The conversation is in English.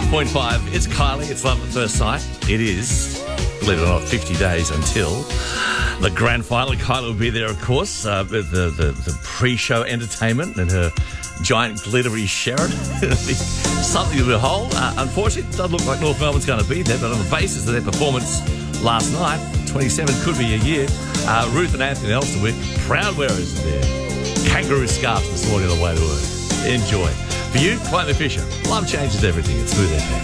106.5. It's Kylie. It's Love at First Sight. It is, believe it or not, 50 days until the grand final. Kylie will be there, of course, with the pre-show entertainment and her giant glittery Sharon. It'll be something to behold. Unfortunately, it doesn't look like North Melbourne's going to be there, but on the basis of their performance last night, 27 could be a year. Ruth and Anthony Elsternwick, proud wearers of their kangaroo scarves this morning on the way to work. Enjoy. For you, Clayton Fisher, love changes everything. It's Smooth FM.